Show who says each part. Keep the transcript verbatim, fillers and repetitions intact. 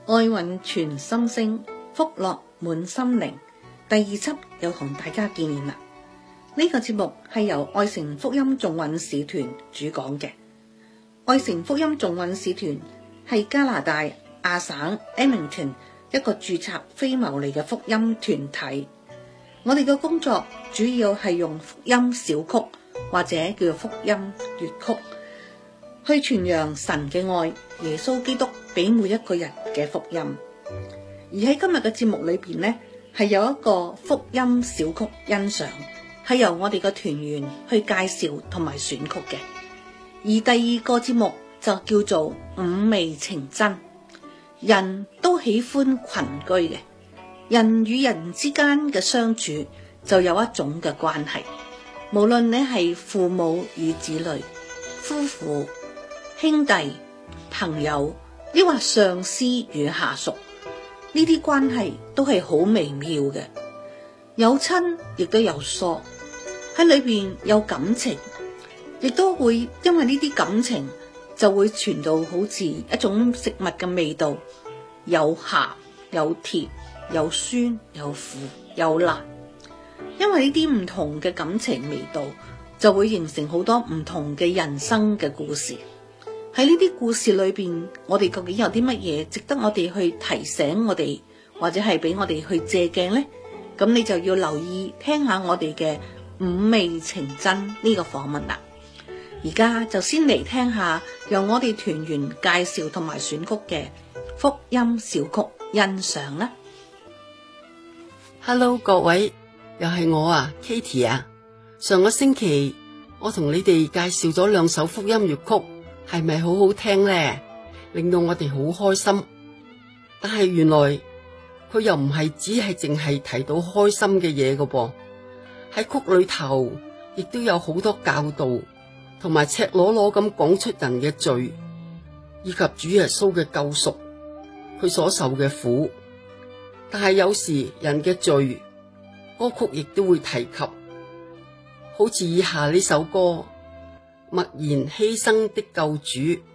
Speaker 1: 愛蘊傳心聲，福樂滿心靈。第二輯又同大家見面啦。呢、這個節目係由愛城福音頌韻使團主講嘅。愛城福音頌韻使團係加拿大亞省 Edmonton 一個註冊非牟利嘅福音團體。我哋嘅工作主要係用福音小曲或者叫做福音粵曲，去傳揚神嘅愛，耶穌基督俾每一個人嘅福音。而喺今日嘅節目裏邊呢，係有一個福音小曲欣賞，係由我哋嘅團員去介紹同埋選曲嘅。而第二個節目就叫做五味情真。人都喜歡群居嘅，人與人之間嘅相處就有一種嘅關係，無論你係父母與子女、夫婦、兄弟、朋友，抑或上司與下屬，呢啲關係都係好微妙嘅，有親亦都有疏，喺裏邊有感情，亦都會因為呢啲感情就會傳到好似一種食物嘅味道，有鹹有甜有酸有苦有辣，因為呢啲唔同嘅感情味道就會形成好多唔同嘅人生嘅故事。喺呢啲故事裏邊，我哋究竟有啲乜嘢值得我哋去提醒我哋，或者係俾我哋去借鏡呢？咁你就要留意聽下我哋嘅五味情真呢個訪問啦。而家就先嚟聽下由我哋團員介紹同埋選曲嘅福音小曲欣賞啦。
Speaker 2: Hello， 各位，又係我啊 Katie 啊。上個星期我同你哋介紹咗兩首福音粵曲，係咪好好聽呢？令到我哋好開心。但係原來佢又唔係只係淨係提到開心嘅嘢㗎噃，喺曲裏頭亦都有好多教導，同埋赤裸裸咁講出人嘅罪，以及主耶穌嘅救贖，佢所受嘅苦。但係有時人嘅罪，歌曲亦都會提及，好似以下呢首歌，默然犧牲的救主。